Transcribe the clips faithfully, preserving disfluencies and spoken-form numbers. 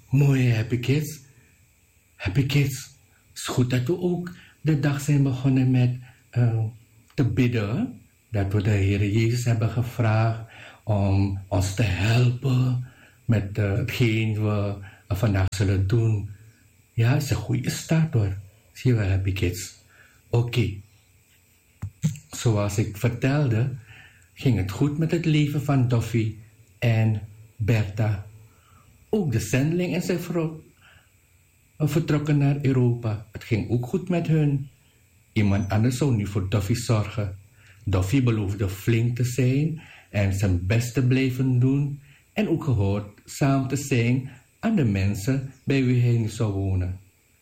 Mooie Happy Kids. Happy Kids. Het is goed dat we ook de dag zijn begonnen met uh, te bidden. Dat we de Heer Jezus hebben gevraagd om ons te helpen met uh, hetgeen we uh, vandaag zullen doen. Ja, het is een goede start hoor. Zie je wel, Happy Kids. Oké. Okay. Zoals ik vertelde, ging het goed met het leven van Duffy en Bertha. Ook de zendeling en zijn vrouw vertrokken naar Europa. Het ging ook goed met hun. Iemand anders zou nu voor Duffy zorgen. Duffy beloofde flink te zijn en zijn best te blijven doen en ook gehoorzaam te zijn aan de mensen bij wie hij nu zou wonen.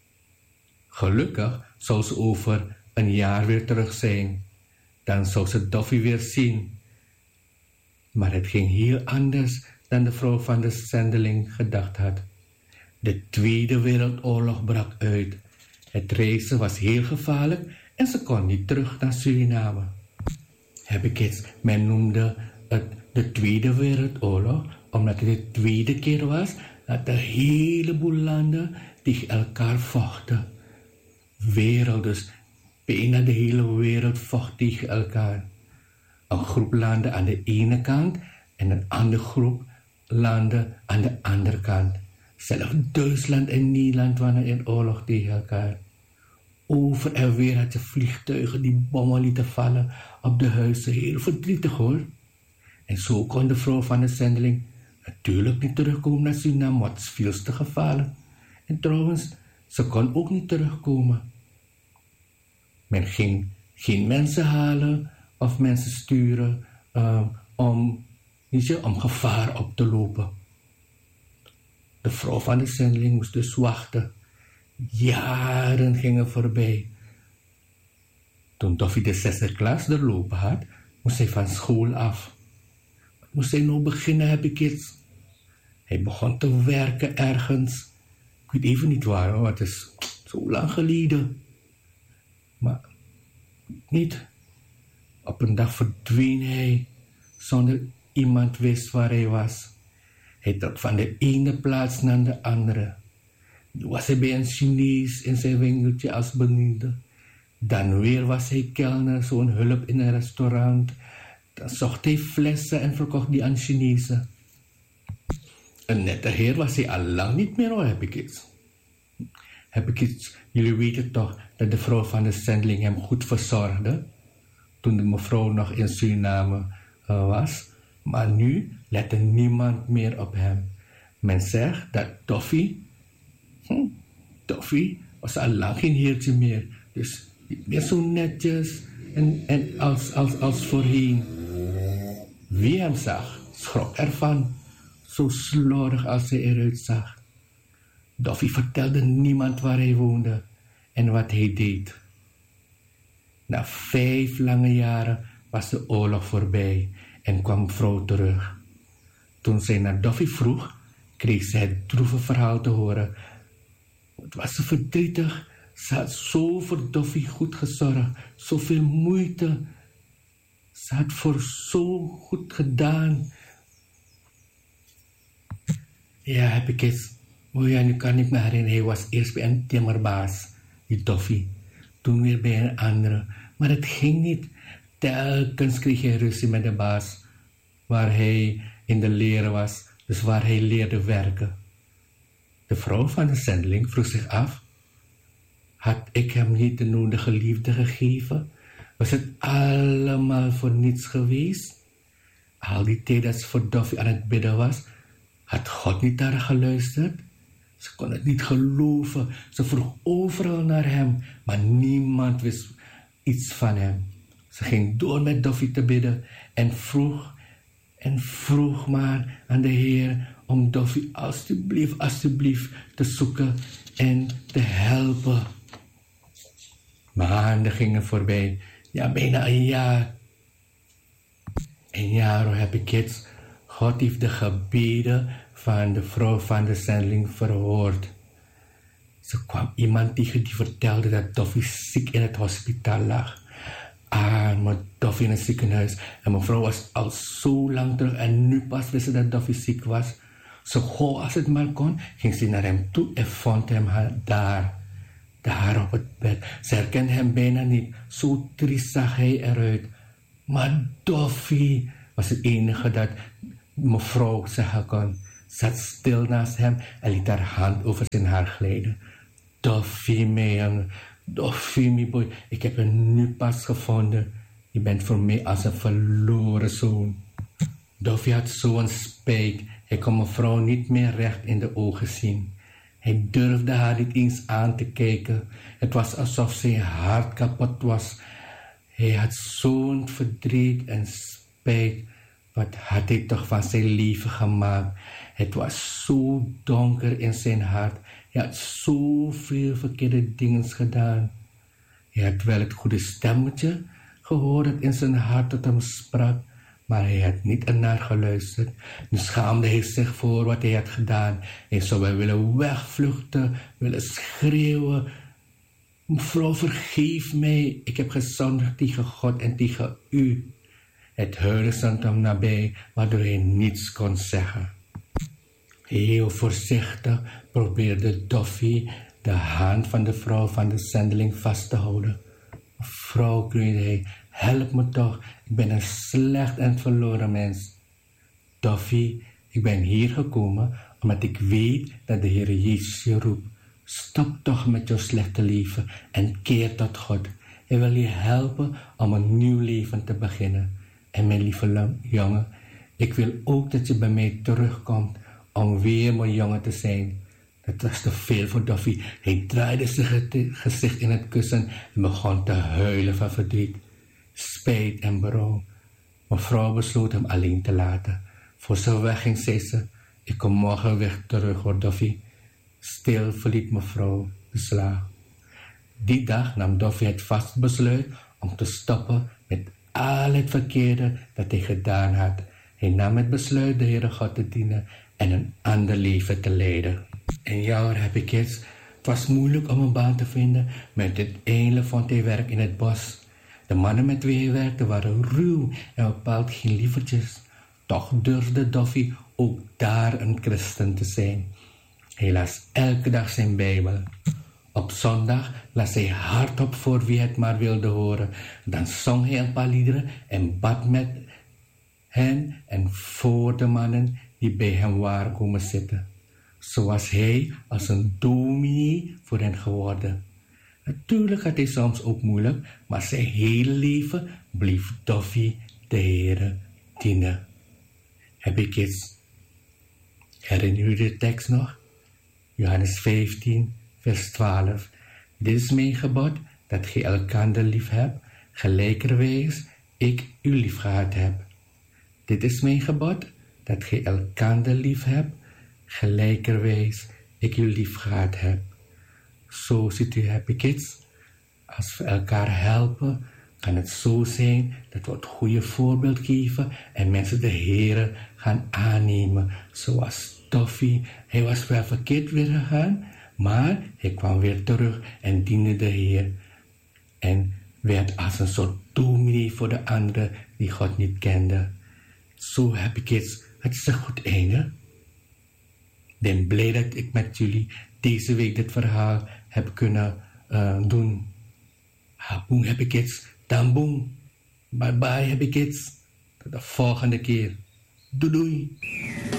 Gelukkig zou ze over een jaar weer terug zijn. Dan zou ze Duffy weer zien. Maar het ging heel anders dan de vrouw van de zendeling gedacht had. De Tweede Wereldoorlog brak uit. Het reizen was heel gevaarlijk en ze kon niet terug naar Suriname. Happy Kids, men noemde het de Tweede Wereldoorlog omdat het de tweede keer was dat een heleboel landen tegen elkaar vochten. Wereld, dus bijna de hele wereld vocht tegen elkaar. Een groep landen aan de ene kant en een andere groep landen aan de andere kant. Zelfs Duitsland en Nederland waren in oorlog tegen elkaar. Over en weer had je vliegtuigen die bommen lieten vallen op de huizen. Heel verdrietig hoor. En zo kon de vrouw van de zendeling natuurlijk niet terugkomen naar Suriname, want het is veel te gevaarlijk. En trouwens, ze kon ook niet terugkomen. Men ging geen mensen halen of mensen sturen uh, om, weet je, om gevaar op te lopen. De vrouw van de zendeling moest dus wachten. Jaren gingen voorbij. Toen Duffy de zesde klas doorlopen had, moest hij van school af. Wat moest hij nou beginnen, Happy Kids? Hij begon te werken ergens. Ik weet even niet waar, hoor. Het is zo lang geleden. Maar niet. Op een dag verdween hij zonder iemand wist waar hij was. Hij trok van de ene plaats naar de andere. Nu was hij bij een Chinees in zijn winkeltje als bediende. Dan weer was hij kelner, zo'n hulp in een restaurant. Dan zocht hij flessen en verkocht die aan Chinezen. Een nette heer was hij al lang niet meer, hoor, Happy Kids. Happy Kids, jullie weten toch dat de vrouw van de zendeling hem goed verzorgde? Toen de mevrouw nog in Suriname uh, was. Maar nu lette niemand meer op hem. Men zegt dat Duffy, hm, Duffy was al lang geen heertje meer. Dus niet meer zo netjes en, en als, als, als voorheen. Wie hem zag, schrok ervan. Zo slordig als hij eruit zag. Duffy vertelde niemand waar hij woonde en wat hij deed. Na vijf lange jaren was de oorlog voorbij en kwam vrouw terug. Toen zij naar Duffy vroeg, kreeg ze het droeve verhaal te horen. Het was ze verdrietig. Ze had zo voor Duffy goed gezorgd, zoveel moeite. Ze had voor zo goed gedaan. Ja, Happy Kids. Oh ja, nu kan ik me herinneren, hij was eerst bij een timmerbaas, die Duffy. Toen weer bij een andere. Maar het ging niet. Telkens kreeg hij ruzie met de baas, waar hij in de leer was, dus waar hij leerde werken. De vrouw van de zendeling vroeg zich af, had ik hem niet de nodige liefde gegeven? Was het allemaal voor niets geweest? Al die tijd dat ze voor Duffy aan het bidden was, had God niet naar haar geluisterd? Ze kon het niet geloven. Ze vroeg overal naar hem, maar niemand wist iets van hem. Ze ging door met Duffy te bidden en vroeg en vroeg maar aan de Heer om Duffy alstublieft, alstublieft te zoeken en te helpen. Maanden gingen voorbij, ja bijna een jaar. Een jaar, hoor, Happy Kids. God heeft de gebeden van de vrouw van de zendeling verhoord. Ze kwam iemand tegen die vertelde dat Duffy ziek in het hospitaal lag. Arme Duffy in het ziekenhuis. En mevrouw was al zo lang terug en nu pas wist ze dat Duffy ziek was. Zo gauw als het maar kon, ging ze naar hem toe en vond hem daar. Daar op het bed. Ze herkende hem bijna niet. Zo triest zag hij eruit. Maar Doffie was het enige dat mevrouw zeggen kon. Zat stil naast hem en liet haar hand over zijn haar glijden. Doffie, mijn jongen. Doffie, mijn boy. Ik heb je nu pas gevonden. Je bent voor mij als een verloren zoon. Doffie had zo'n spijt. Hij kon mevrouw niet meer recht in de ogen zien. Hij durfde haar niet eens aan te kijken. Het was alsof zijn hart kapot was. Hij had zo'n verdriet en spijt. Wat had hij toch van zijn leven gemaakt? Het was zo donker in zijn hart. Hij had zoveel verkeerde dingen gedaan. Hij had wel het goede stemmetje gehoord dat in zijn hart tot hem sprak, maar hij had niet ernaar geluisterd. Nu schaamde hij zich voor wat hij had gedaan. Hij zou wel willen wegvluchten, willen schreeuwen. Mevrouw, vergeef mij. Ik heb gezondigd tegen God en tegen u. Het huilen stond hem nabij, waardoor hij niets kon zeggen. Heel voorzichtig probeerde Doffie de hand van de vrouw van de zendeling vast te houden. Mevrouw, kreunde hij, help me toch. Ik ben een slecht en verloren mens. Doffie, ik ben hier gekomen omdat ik weet dat de Heer Jezus je roept. Stop toch met jouw slechte leven en keer tot God. Hij wil je helpen om een nieuw leven te beginnen. En mijn lieve jongen, ik wil ook dat je bij mij terugkomt om weer mijn jongen te zijn. Het was te veel voor Doffie. Hij draaide zijn gezicht in het kussen en begon te huilen van verdriet, spijt en berouw. Mevrouw besloot hem alleen te laten. Voor ze wegging, zei ze, ik kom morgen weer terug hoor, Doffie. Stil verliet mevrouw de slaag. Die dag nam Doffie het vast besluit om te stoppen met al het verkeerde dat hij gedaan had. Hij nam het besluit de Heere God te dienen en een ander leven te leiden. En ja hoor, heb ik iets. Het was moeilijk om een baan te vinden, maar uiteindelijk vond hij werk in het bos. De mannen met wie hij werkte waren ruw en bepaald geen lievertjes. Toch durfde Doffie ook daar een christen te zijn. Hij las elke dag zijn Bijbel. Op zondag las hij hardop voor wie het maar wilde horen. Dan zong hij een paar liederen en bad met hen en voor de mannen die bij hem waren komen zitten. Zo was hij als een dominee voor hen geworden. Natuurlijk had hij soms ook moeilijk, maar zijn hele leven bleef Doffie de Heere dienen. Heb ik iets? Herinner u de tekst nog? Johannes vijftien, vers twaalf. Dit is mijn gebod, dat gij elkander lief hebt, gelijkerwijs ik u lief gehad heb. Dit is mijn gebod, dat gij elkander lief hebt, gelijkerwijs ik u lief gehad heb. Zo ziet u, heb ik iets. Als we elkaar helpen, kan het zo zijn dat we het goede voorbeeld geven en mensen de Heere gaan aannemen. Zoals Doffie, hij was wel verkeerd weer gegaan, maar hij kwam weer terug en diende de Heer. En werd als een soort dominee voor de anderen die God niet kende. Zo heb ik iets. Het is een goed einde. Ik ben blij dat ik met jullie deze week dit verhaal heb kunnen uh, doen. Haboom heb ik iets. Dan boom. Bye bye heb ik iets. Tot de volgende keer. Doei doei.